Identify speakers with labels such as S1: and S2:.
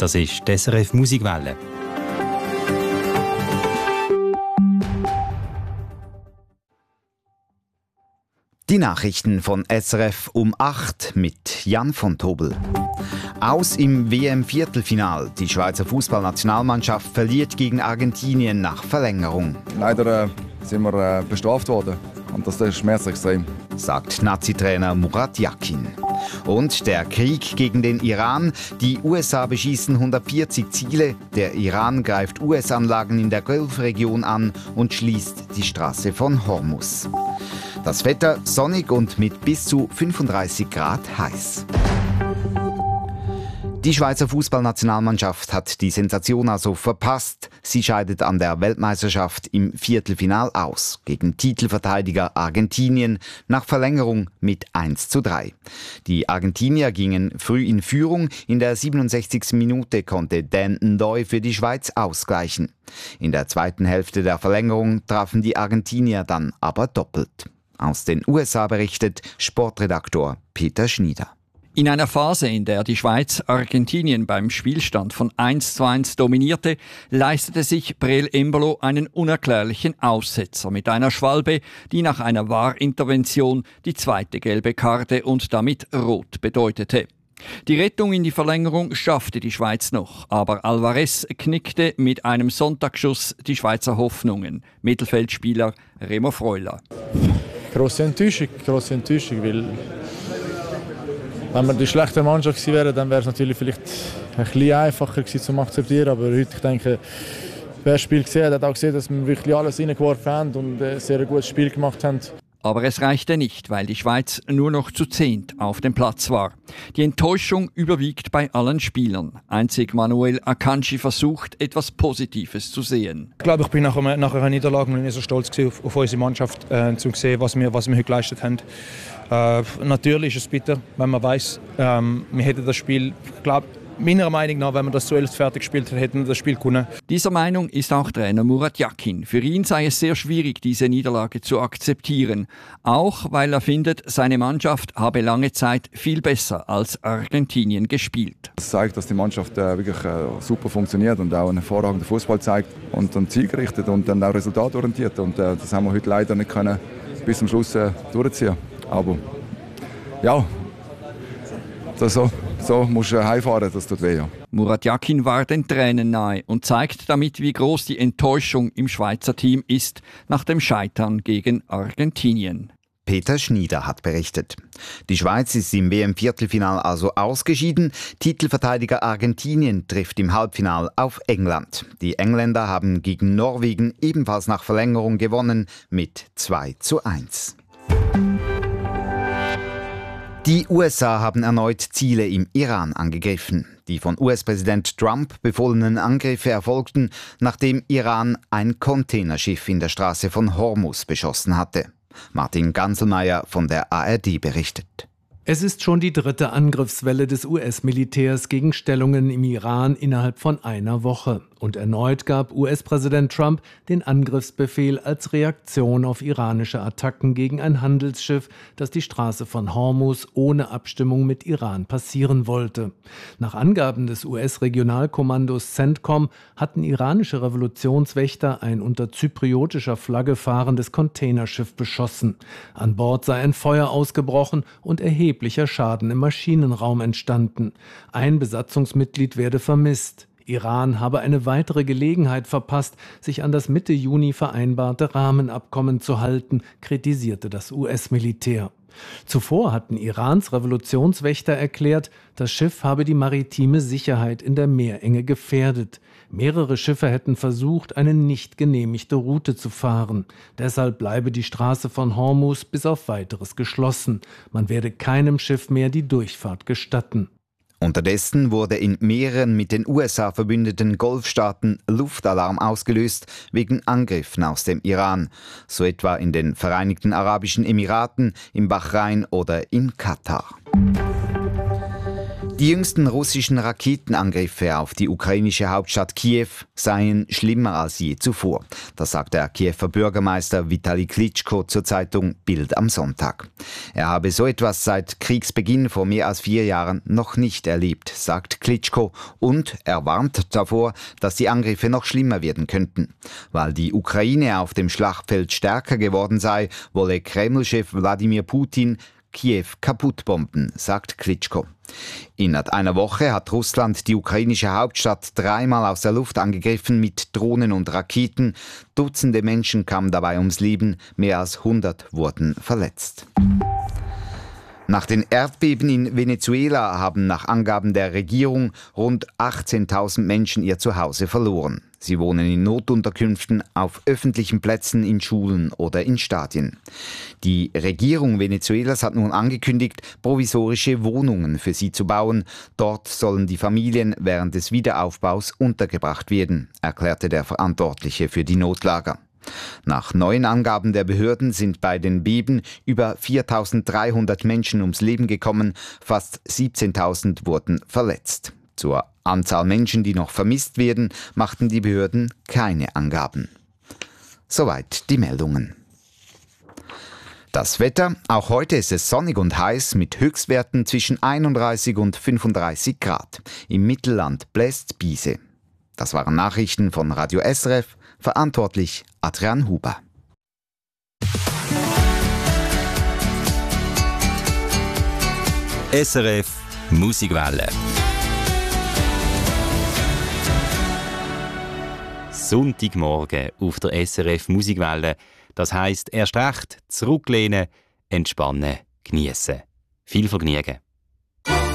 S1: Das ist die SRF Musikwelle.
S2: Die Nachrichten von SRF um 8 mit Jan von Tobel. Aus im WM-Viertelfinal. Die Schweizer Fußballnationalmannschaft verliert gegen Argentinien nach Verlängerung.
S3: Leider sind wir bestraft worden und das ist schmerzextrem,
S2: sagt Nazi-Trainer Murat Yakin. Und der Krieg gegen den Iran. Die USA beschießen 140 Ziele. Der Iran greift US-Anlagen in der Golfregion an und schließt die Straße von Hormuz. Das Wetter sonnig und mit bis zu 35 Grad heiß. Die Schweizer Fußballnationalmannschaft hat die Sensation also verpasst. Sie scheidet an der Weltmeisterschaft im Viertelfinal aus. Gegen Titelverteidiger Argentinien nach Verlängerung mit 1:3. Die Argentinier gingen früh in Führung. In der 67. Minute konnte Dan Ndoye für die Schweiz ausgleichen. In der zweiten Hälfte der Verlängerung trafen die Argentinier dann aber doppelt. Aus den USA berichtet Sportredaktor Peter Schnieder.
S4: In einer Phase, in der die Schweiz Argentinien beim Spielstand von 1:1 dominierte, leistete sich Breel Embolo einen unerklärlichen Aussetzer mit einer Schwalbe, die nach einer VAR-Intervention die zweite gelbe Karte und damit Rot bedeutete. Die Rettung in die Verlängerung schaffte die Schweiz noch, aber Alvarez knickte mit einem Sonntagsschuss die Schweizer Hoffnungen. Mittelfeldspieler Remo Freuler.
S5: Grosse Enttäuschung, weil wenn wir die schlechte Mannschaft gewesen wären, dann wäre es natürlich vielleicht ein bisschen einfacher gewesen zu akzeptieren. Aber heute, ich denke, wer das Spiel gesehen hat, hat auch gesehen, dass wir wirklich alles reingeworfen haben und ein sehr gutes Spiel gemacht haben.
S4: Aber es reichte nicht, weil die Schweiz nur noch zu 10 auf dem Platz war. Die Enttäuschung überwiegt bei allen Spielern. Einzig Manuel Akanji versucht, etwas Positives zu sehen.
S6: Ich glaube, ich bin nach einer Niederlage nicht so stolz auf unsere Mannschaft, zu sehen, was wir heute geleistet haben. Natürlich ist es bitter, wenn man weiss, wir hätten das Spiel, ich glaube, meiner Meinung nach, wenn wir das zu 11 fertig gespielt hätten, hätten wir das Spiel gewonnen.
S4: Dieser Meinung ist auch Trainer Murat Yakin. Für ihn sei es sehr schwierig, diese Niederlage zu akzeptieren. Auch weil er findet, seine Mannschaft habe lange Zeit viel besser als Argentinien gespielt.
S3: Das zeigt, dass die Mannschaft wirklich super funktioniert und auch einen hervorragenden Fußball zeigt und dann zielgerichtet und dann auch resultatorientiert. Und das haben wir heute leider nicht können bis zum Schluss durchziehen. Aber ja, so musst du heimfahren, das tut weh. Ja.
S4: Murat Yakin war den Tränen nahe und zeigt damit, wie groß die Enttäuschung im Schweizer Team ist nach dem Scheitern gegen Argentinien.
S2: Peter Schnieder hat berichtet. Die Schweiz ist im WM-Viertelfinal also ausgeschieden. Titelverteidiger Argentinien trifft im Halbfinal auf England. Die Engländer haben gegen Norwegen ebenfalls nach Verlängerung gewonnen mit 2:1. Die USA haben erneut Ziele im Iran angegriffen. Die von US-Präsident Trump befohlenen Angriffe erfolgten, nachdem Iran ein Containerschiff in der Straße von Hormuz beschossen hatte. Martin Ganselmeier von der ARD berichtet.
S7: Es ist schon die dritte Angriffswelle des US-Militärs gegen Stellungen im Iran innerhalb von einer Woche. Und erneut gab US-Präsident Trump den Angriffsbefehl als Reaktion auf iranische Attacken gegen ein Handelsschiff, das die Straße von Hormuz ohne Abstimmung mit Iran passieren wollte. Nach Angaben des US-Regionalkommandos CENTCOM hatten iranische Revolutionswächter ein unter zypriotischer Flagge fahrendes Containerschiff beschossen. An Bord sei ein Feuer ausgebrochen und erheblicher Schaden im Maschinenraum entstanden. Ein Besatzungsmitglied werde vermisst. Iran habe eine weitere Gelegenheit verpasst, sich an das Mitte Juni vereinbarte Rahmenabkommen zu halten, kritisierte das US-Militär. Zuvor hatten Irans Revolutionswächter erklärt, das Schiff habe die maritime Sicherheit in der Meerenge gefährdet. Mehrere Schiffe hätten versucht, eine nicht genehmigte Route zu fahren. Deshalb bleibe die Straße von Hormuz bis auf Weiteres geschlossen. Man werde keinem Schiff mehr die Durchfahrt gestatten.
S2: Unterdessen wurde in mehreren mit den USA verbündeten Golfstaaten Luftalarm ausgelöst wegen Angriffen aus dem Iran, so etwa in den Vereinigten Arabischen Emiraten, in Bahrain oder in Katar. Die jüngsten russischen Raketenangriffe auf die ukrainische Hauptstadt Kiew seien schlimmer als je zuvor. Das sagt der Kiewer Bürgermeister Vitali Klitschko zur Zeitung Bild am Sonntag. Er habe so etwas seit Kriegsbeginn vor mehr als 4 Jahren noch nicht erlebt, sagt Klitschko, und er warnt davor, dass die Angriffe noch schlimmer werden könnten. Weil die Ukraine auf dem Schlachtfeld stärker geworden sei, wolle Kreml-Chef Wladimir Putin Kiew kaputtbomben, sagt Klitschko. Innerhalb einer Woche hat Russland die ukrainische Hauptstadt 3-mal aus der Luft angegriffen mit Drohnen und Raketen. Dutzende Menschen kamen dabei ums Leben, mehr als 100 wurden verletzt. Nach den Erdbeben in Venezuela haben nach Angaben der Regierung rund 18.000 Menschen ihr Zuhause verloren. Sie wohnen in Notunterkünften, auf öffentlichen Plätzen, in Schulen oder in Stadien. Die Regierung Venezuelas hat nun angekündigt, provisorische Wohnungen für sie zu bauen. Dort sollen die Familien während des Wiederaufbaus untergebracht werden, erklärte der Verantwortliche für die Notlager. Nach neuen Angaben der Behörden sind bei den Beben über 4.300 Menschen ums Leben gekommen, fast 17.000 wurden verletzt. Zur Anzahl Menschen, die noch vermisst werden, machten die Behörden keine Angaben. Soweit die Meldungen. Das Wetter: Auch heute ist es sonnig und heiß mit Höchstwerten zwischen 31 und 35 Grad. Im Mittelland bläst Biese. Das waren Nachrichten von Radio SRF. Verantwortlich Adrian Huber.
S1: SRF Musikwelle. Sonntagmorgen auf der SRF Musikwelle. Das heisst, erst recht zurücklehnen, entspannen, geniessen. Viel Vergnügen.